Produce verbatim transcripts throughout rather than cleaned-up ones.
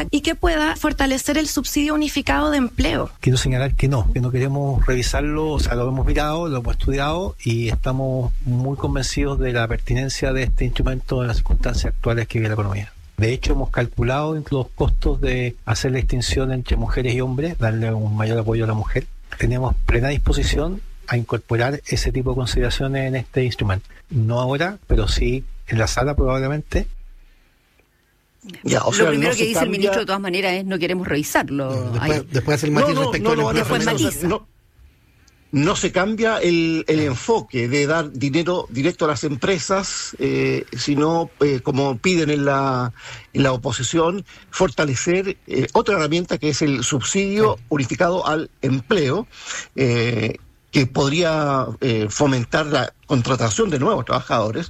incorporar y que pueda fortalecer el subsidio unificado de empleo. Quiero señalar que no, que no queremos revisarlo, o sea, lo hemos mirado, lo hemos estudiado y estamos muy convencidos de la pertinencia de este instrumento en las circunstancias actuales que vive la economía. De hecho, hemos calculado los costos de hacer la distinción entre mujeres y hombres, darle un mayor apoyo a la mujer. Tenemos plena disposición a incorporar ese tipo de consideraciones en este instrumento. No ahora, pero sí en la sala probablemente. Ya, o sea, lo primero no que dice cambia... el ministro de todas maneras es no queremos revisarlo. No, después, después hace el matiz no, no, respecto no, no, al empleo. después femenino. matiza. no, no se cambia el, el enfoque de dar dinero directo a las empresas, eh, sino, eh, como piden en la, en la oposición, fortalecer eh, otra herramienta que es el subsidio unificado al empleo, eh, que podría eh, fomentar la contratación de nuevos trabajadores,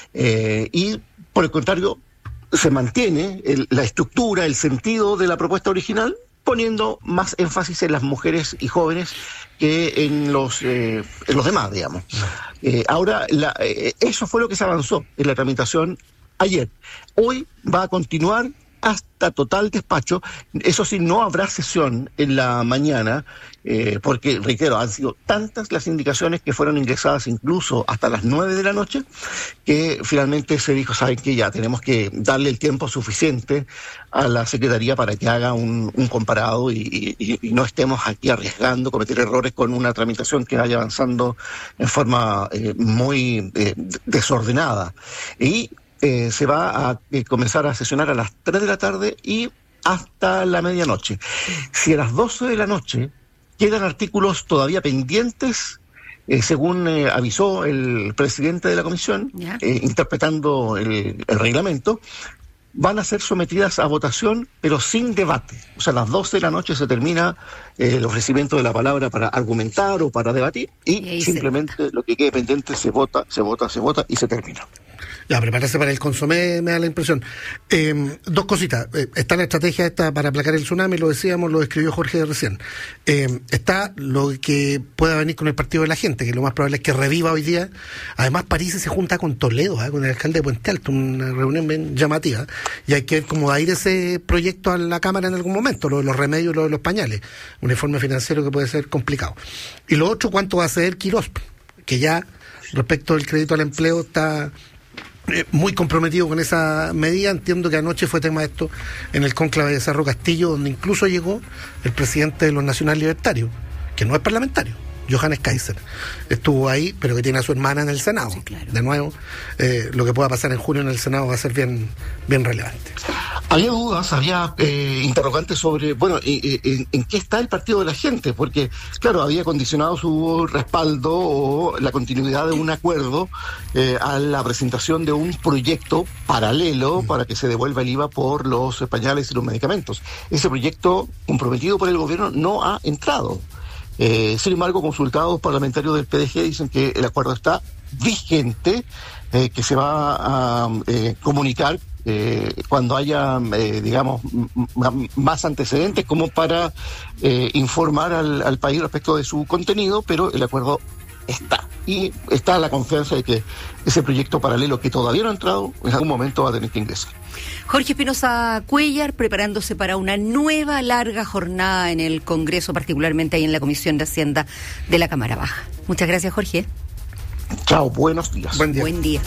eh, y por el contrario se mantiene el, la estructura, el sentido de la propuesta original, poniendo más énfasis en las mujeres y jóvenes que en los eh, en los demás, digamos. Eh, ahora, la, eh, eso fue lo que se avanzó en la tramitación ayer. Hoy va a continuar hasta total despacho. Eso sí, no habrá sesión en la mañana, eh, porque, reitero, han sido tantas las indicaciones que fueron ingresadas incluso hasta las nueve de la noche, que finalmente se dijo, saben que ya tenemos que darle el tiempo suficiente a la Secretaría para que haga un, un comparado y, y, y no estemos aquí arriesgando cometer errores con una tramitación que vaya avanzando en forma eh, muy eh, desordenada. Y Eh, se va a eh, comenzar a sesionar a las tres de la tarde y hasta la medianoche. Si a las doce de la noche quedan artículos todavía pendientes, eh, según eh, avisó el presidente de la comisión, ¿Ya? eh, interpretando el, el reglamento, van a ser sometidas a votación, pero sin debate. O sea, a las doce de la noche se termina eh, el ofrecimiento de la palabra para argumentar o para debatir, y, Y ahí simplemente lo que quede pendiente se vota, se vota, se vota y se termina. Ya, prepararse para el consomé, me da la impresión. Eh, dos cositas. Eh, está la estrategia esta para aplacar el tsunami, lo decíamos, lo escribió Jorge recién. Eh, está lo que pueda venir con el Partido de la Gente, que lo más probable es que reviva hoy día. Además, París se junta con Toledo, ¿eh? con el alcalde de Puente Alto, una reunión bien llamativa. Y hay que ver cómo va a ir ese proyecto a la Cámara en algún momento, lo de los remedios, lo de los pañales. Un informe financiero que puede ser complicado. Y lo otro, ¿cuánto va a ceder Quirós? Que ya, respecto del crédito al empleo, está Eh, muy comprometido con esa medida. Entiendo que anoche fue tema de esto en el cónclave de Cerro Castillo, donde incluso llegó el presidente de los Nacional Libertarios, que no es parlamentario, Johannes Kaiser. Estuvo ahí, pero que tiene a su hermana en el Senado. Sí, claro. De nuevo, eh, lo que pueda pasar en junio en el Senado va a ser bien, bien relevante. Había dudas, había eh, interrogantes sobre, bueno, eh, eh, en, en qué está el Partido de la Gente, porque, claro, había condicionado su respaldo o la continuidad de un acuerdo eh, a la presentación de un proyecto paralelo para que se devuelva el I V A por los pañales y los medicamentos. Ese proyecto, comprometido por el gobierno, no ha entrado. Eh, sin embargo, consultados parlamentarios del P D G dicen que el acuerdo está vigente, eh, que se va a eh, comunicar eh, cuando haya, eh, digamos, m- más antecedentes como para eh, informar al, al país respecto de su contenido, pero el acuerdo está. Y está la confianza de que ese proyecto paralelo que todavía no ha entrado, en algún momento va a tener que ingresar. Jorge Espinosa Cuéllar, preparándose para una nueva larga jornada en el Congreso, particularmente ahí en la Comisión de Hacienda de la Cámara Baja. Muchas gracias, Jorge. Chao, buenos días. Buen día. Buen día.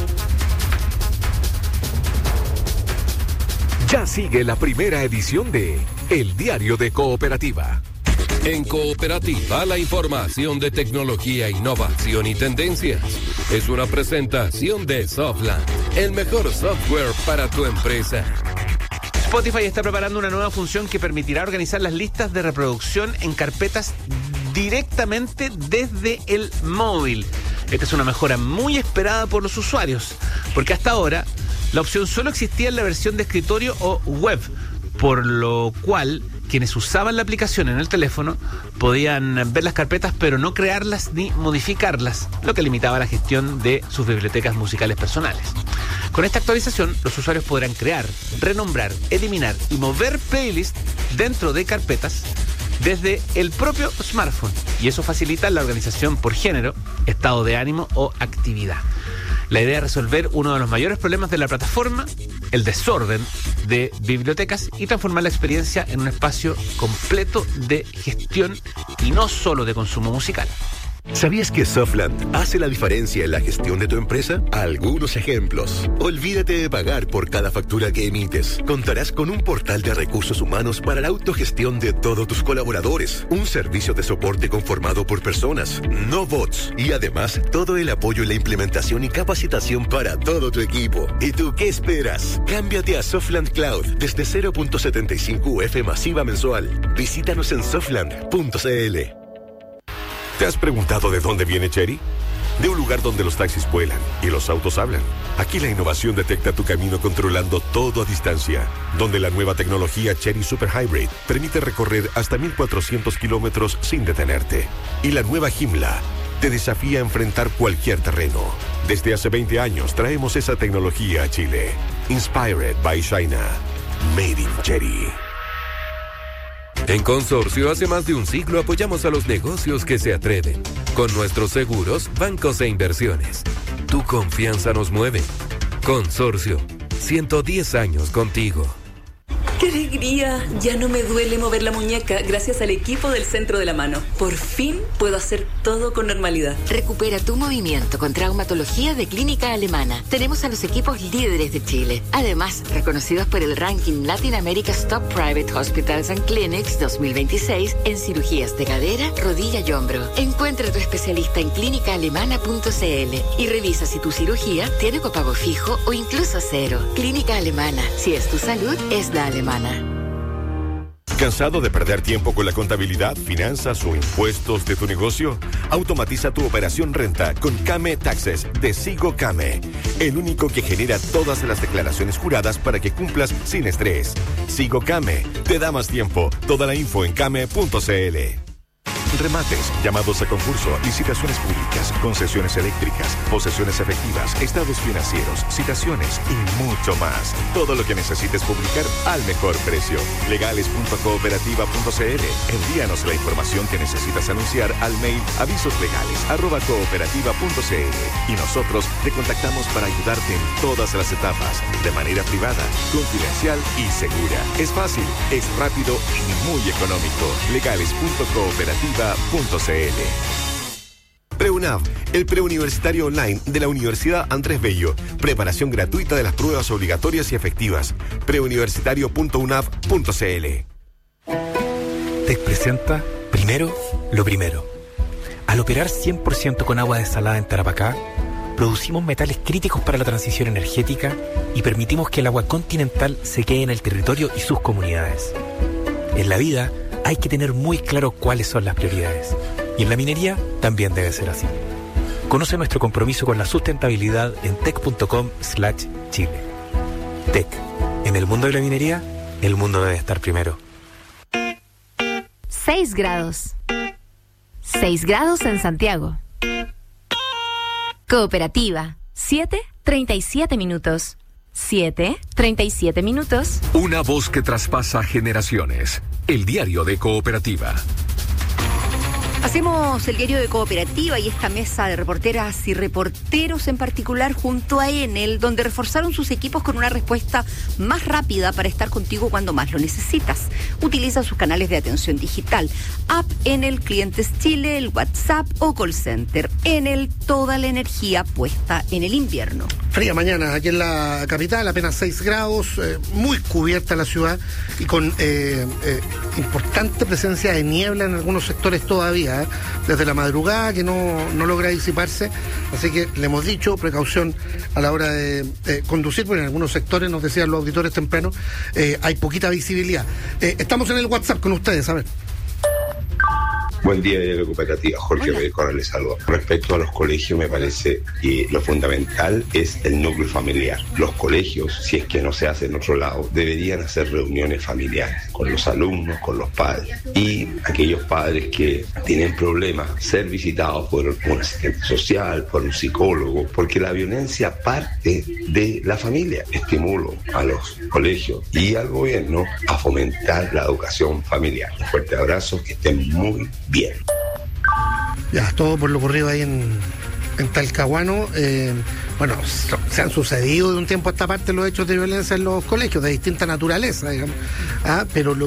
Ya sigue la primera edición de El Diario de Cooperativa. En Cooperativa, la información de tecnología, innovación y tendencias. Es una presentación de Softland, el mejor software para tu empresa. Spotify está preparando una nueva función que permitirá organizar las listas de reproducción en carpetas directamente desde el móvil. Esta es una mejora muy esperada por los usuarios, porque hasta ahora la opción solo existía en la versión de escritorio o web, por lo cual quienes usaban la aplicación en el teléfono podían ver las carpetas pero no crearlas ni modificarlas, lo que limitaba la gestión de sus bibliotecas musicales personales. Con esta actualización, los usuarios podrán crear, renombrar, eliminar y mover playlists dentro de carpetas desde el propio smartphone, y eso facilita la organización por género, estado de ánimo o actividad. La idea es resolver uno de los mayores problemas de la plataforma, el desorden de bibliotecas y transformar la experiencia en un espacio completo de gestión y no solo de consumo musical. ¿Sabías que Softland hace la diferencia en la gestión de tu empresa? Algunos ejemplos. Olvídate de pagar por cada factura que emites. Contarás con un portal de recursos humanos para la autogestión de todos tus colaboradores. Un servicio de soporte conformado por personas, no bots. Y además, todo el apoyo en la implementación y capacitación para todo tu equipo. ¿Y tú qué esperas? Cámbiate a Softland Cloud desde cero punto setenta y cinco U F masiva mensual. Visítanos en softland punto c l. ¿Te has preguntado de dónde viene Chery? De un lugar donde los taxis vuelan y los autos hablan. Aquí la innovación detecta tu camino controlando todo a distancia. Donde la nueva tecnología Chery Super Hybrid permite recorrer hasta mil cuatrocientos kilómetros sin detenerte. Y la nueva Joomla te desafía a enfrentar cualquier terreno. Desde hace veinte años traemos esa tecnología a Chile. Inspired by China. Made in Chery. En Consorcio, hace más de un siglo apoyamos a los negocios que se atreven. Con nuestros seguros, bancos e inversiones. Tu confianza nos mueve. Consorcio, ciento diez años contigo. ¡Qué alegría! Ya no me duele mover la muñeca gracias al equipo del Centro de la Mano. Por fin puedo hacer todo con normalidad. Recupera tu movimiento con traumatología de Clínica Alemana. Tenemos a los equipos líderes de Chile. Además, reconocidos por el ranking Latin America's Top Private Hospitals and Clinics dos mil veintiséis en cirugías de cadera, rodilla y hombro. Encuentra a tu especialista en clínica alemana punto c l y revisa si tu cirugía tiene copago fijo o incluso cero. Clínica Alemana. Si es tu salud, es la alemana. ¿Cansado de perder tiempo con la contabilidad, finanzas o impuestos de tu negocio? Automatiza tu operación renta con Came Taxes de Sigo Came, el único que genera todas las declaraciones juradas para que cumplas sin estrés. Sigo Came te da más tiempo. Toda la info en came punto c l. Remates, llamados a concurso, licitaciones públicas, concesiones eléctricas, posesiones efectivas, estados financieros, citaciones y mucho más. Todo lo que necesites publicar al mejor precio. legales punto cooperativa punto c l. Envíanos la información que necesitas anunciar al mail avisoslegales arroba cooperativa punto c l y nosotros te contactamos para ayudarte en todas las etapas, de manera privada, confidencial y segura. Es fácil, es rápido y muy económico. legales punto cooperativa punto c l. PreUNAV, el preuniversitario online de la Universidad Andrés Bello. Preparación gratuita de las pruebas obligatorias y efectivas. preuniversitario punto u n a v punto c l. Tec presenta Primero lo Primero. Al operar cien por ciento con agua desalada en Tarapacá, producimos metales críticos para la transición energética y permitimos que el agua continental se quede en el territorio y sus comunidades. En la vida hay que tener muy claro cuáles son las prioridades. Y en la minería también debe ser así. Conoce nuestro compromiso con la sustentabilidad en tec punto com slash chile. Tec. En el mundo de la minería, el mundo debe estar primero. seis grados. seis grados en Santiago. Cooperativa. siete, treinta y siete minutos. siete, treinta y siete minutos. Una voz que traspasa generaciones. El diario de Cooperativa. Hacemos el diario de Cooperativa y esta mesa de reporteras y reporteros en particular junto a Enel, donde reforzaron sus equipos con una respuesta más rápida para estar contigo cuando más lo necesitas. Utiliza sus canales de atención digital, app Enel, Clientes Chile, el WhatsApp o call center. Enel, toda la energía puesta en el invierno. Fría mañana aquí en la capital, apenas seis grados, eh, muy cubierta la ciudad y con eh, eh, importante presencia de niebla en algunos sectores todavía. Desde la madrugada que no, no logra disiparse, así que le hemos dicho precaución a la hora de eh, conducir, porque en algunos sectores, nos decían los auditores temprano, eh, hay poquita visibilidad. Eh, estamos en el WhatsApp con ustedes, a ver. Buen día, de la Cooperativa. Jorge Pérez les saludo. Respecto a los colegios, me parece que lo fundamental es el núcleo familiar. Los colegios, si es que no se hace en otro lado, deberían hacer reuniones familiares con los alumnos, con los padres. Y aquellos padres que tienen problemas, ser visitados por un asistente social, por un psicólogo, porque la violencia parte de la familia. Estimulo a los colegios y al gobierno a fomentar la educación familiar. Un fuerte abrazo, que estén muy bien. Ya, todo por lo ocurrido ahí en, en Talcahuano, eh, bueno, so, se han sucedido de un tiempo a esta parte los hechos de violencia en los colegios, de distinta naturaleza, digamos, ¿ah? Pero lo